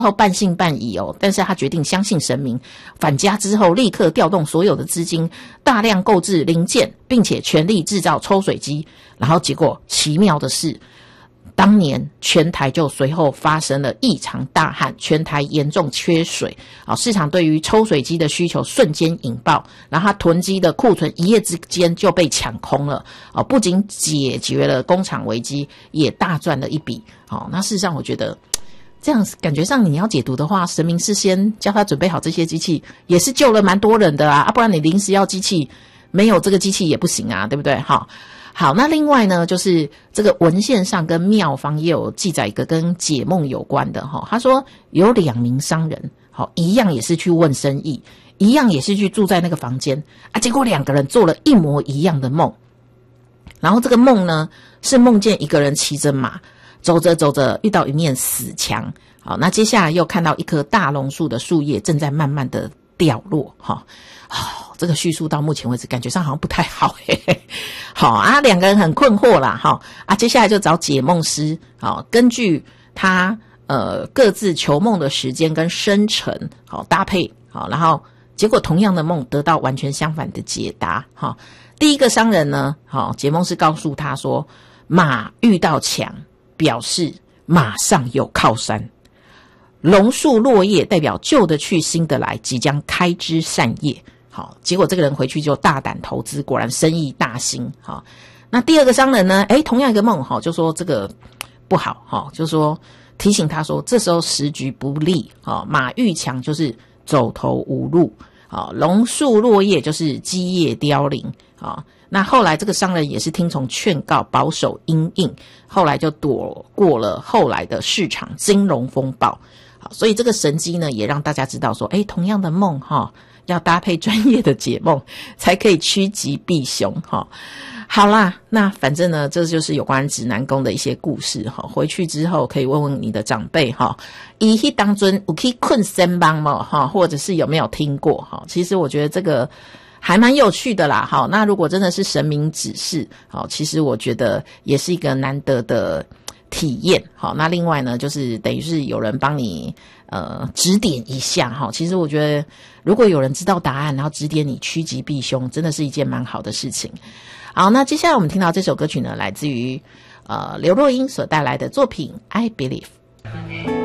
后半信半疑哦，但是他决定相信神明。返家之后，立刻调动所有的资金，大量购置零件，并且全力制造抽水机。然后结果奇妙的是，当年全台就随后发生了异常大旱，全台严重缺水。市场对于抽水机的需求瞬间引爆，然后它囤积的库存一夜之间就被抢空了。不仅解决了工厂危机，也大赚了一笔。那事实上我觉得这样感觉上你要解读的话，神明事先叫他准备好这些机器，也是救了蛮多人的啊，不然你临时要机器，没有这个机器也不行啊，对不对？好，那另外呢，就是这个文献上跟庙方也有记载一个跟解梦有关的他说有2名商人，一样也是去问生意，一样也是去住在那个房间结果2个人做了一模一样的梦。然后这个梦呢，是梦见一个人骑着马走着走着遇到一面死墙。好，那接下来又看到一棵大榕树的树叶正在慢慢的掉落。这个叙述到目前为止感觉上好像不太好好2个人很困惑啦。接下来就找解梦师，根据他各自求梦的时间跟生辰搭配，然后结果同样的梦得到完全相反的解答。第一个商人呢，解梦师告诉他说，马遇到墙表示马上有靠山，榕树落叶代表旧的去新的来，即将开枝散叶。结果这个人回去就大胆投资，果然生意大兴。那第二个商人呢，同样一个梦，就说这个不好，就说提醒他说这时候时局不利，马遇墙就是走投无路，榕树落叶就是基业凋零。那后来这个商人也是听从劝告，保守因应，后来就躲过了后来的市场金融风暴。所以这个神机呢，也让大家知道说，同样的梦要搭配专业的解梦，才可以趋吉避凶。好啦，那反正呢，这就是有关指南宫的一些故事。回去之后可以问问你的长辈，以迄当中有去困身帮吗？或者是有没有听过？其实我觉得这个还蛮有趣的啦。那如果真的是神明指示，其实我觉得也是一个难得的体验。那另外呢，就是等于是有人帮你指点一下。其实我觉得如果有人知道答案，然后指点你趋吉避凶，真的是一件蛮好的事情。好，那接下来我们听到这首歌曲呢，来自于刘若英所带来的作品《I Believe》。